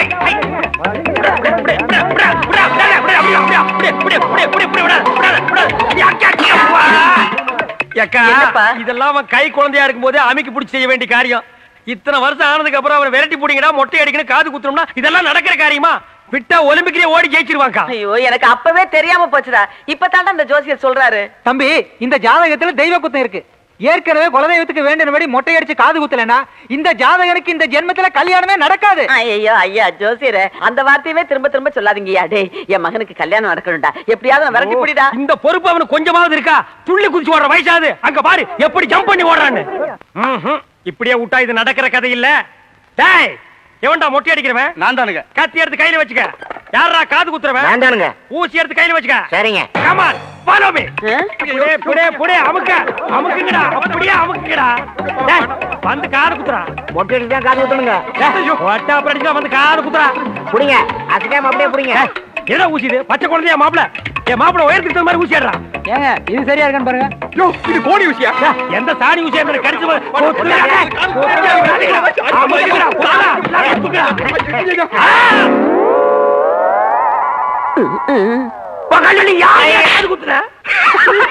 இதெல்லாம் கை குழந்தையா இருக்கும் போது அமைக்கு பிடிச்சி செய்ய வேண்டிய காரியம். இத்தனை வருஷம் ஆனதுக்கு அப்புறம் அவரை விரட்டி போட்டீங்கன்னா மொட்டை அடிக்கணும் காது குத்துறோம்னா இதெல்லாம் நடக்கிற காரியமா? விட்டா ஒலிம்பிக்லயே ஓடி ஜெயிச்சிருவாங்க. ஐயோ எனக்கு அப்பவே தெரியாம போச்சுடா. இப்பதான்டா அந்த ஜோசியர் சொல்றாரு. தம்பி இந்த ஜாதகத்துல தெய்வ குத்தம் இருக்கு. ஏற்கனவே குலதெய்வத்துக்கு வேண்டியபடி மொட்டை அடிச்சு காது குத்தலனா இந்த ஜாதகனுக்கு இந்த ஜென்மத்துல கல்யாணமே நடக்காது. ஐயோ ஐயா ஜோசியரே அந்த வார்த்தையவே திரும்ப திரும்ப சொல்லாதீங்கயா. டேய் என் மகனுக்கு கல்யாணம் நடக்கணும்டா. எப்படியாவது விரட்டி புடிடா. இந்த பொறுப்பு அவனுக்கு கொஞ்சமாவது இருக்கா? துள்ளி குதிச்சு ஓடுற வயசாது. அங்க பாரு எப்படி ஜம்ப் பண்ணி ஓடுறான்னு. இப்படியே விட்டா இது நடக்கிற கதை இல்ல. டேய் எவன்டா மொட்டை அடிக்கிறவன்? நான் தானுங்க. கத்தி எடுத்து கையில வச்சுக்க. யாரா காது குத்துறவன்? நான் தானுங்க. ஊசி எடுத்து கையில வச்சுக்க. சரிங்க. Come on follow me. புடே அமுக்குங்கடா. அப்படியே அமுக்குங்கடா. டேய் வந்து காது குத்துறா. மொட்டை அடிச்சு தான் காது குத்தணுங்க. ஒட்டா படிச்சா வந்து காது குத்துறா. புடிங்க. அசைக்காம அப்படியே புடிங்க. என்ன ஊசி இது? பச்சை குழந்தையா மாப்பிள? என் மாப்பிள உயரத்துக்கு தகுந்த மாதிரி ஊசி ஏடுறா. ஏங்க இது சரியா இருக்கான்னு பாருங்க. யோ இது கோடி ஊசியா? எந்த சாணி ஊசியா இருந்தாலும் கடிச்சு